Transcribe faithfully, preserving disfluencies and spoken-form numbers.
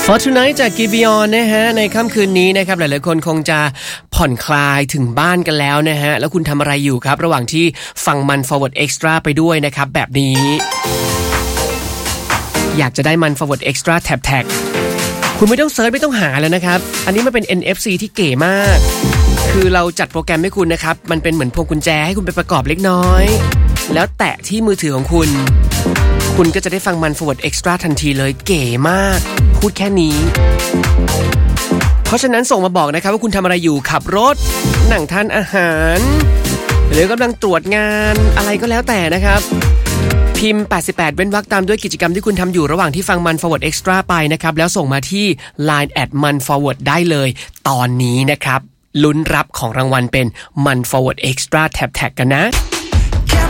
For Tonight จาก Giveon นะฮะในค่ำคืนนี้นะครับหลายๆคนคงจะผ่อนคลายถึงบ้านกันแล้วนะฮะแล้วคุณทำอะไรอยู่ครับระหว่างที่ฟังมัน Forward Extra ไปด้วยนะครับแบบนี้อยากจะได้มัน Forward Extra Tap Tag คุณไม่ต้องเซิร์ชไม่ต้องหาแล้วนะครับอันนี้มันเป็น เอ็น เอฟ ซี ที่เก๋มากคือเราจัดโปรแกรมให้คุณนะครับมันเป็นเหมือนพวงกุญแจให้คุณไปประกอบเล็กน้อยแล้วแตะที่มือถือของคุณคุณก็จะได้ฟังมัน Forward Extra ทันทีเลยเก๋มากพูดแค่นี้เพราะฉะนั้นส่งมาบอกนะครับว่าคุณทำอะไรอยู่ขับรถนั่งทานอาหารหรือกำลังตรวจงานอะไรก็แล้วแต่นะครับพิมพ์แปดสิบแปดเว้นวรรคตามด้วยกิจกรรมที่คุณทำอยู่ระหว่างที่ฟังมัน Forward Extra ไปนะครับแล้วส่งมาที่ ไลน์ แอท มัน Forward ได้เลยตอนนี้นะครับลุ้นรับของรางวัลเป็นมัน Forward Extra Tap Tag กันนะ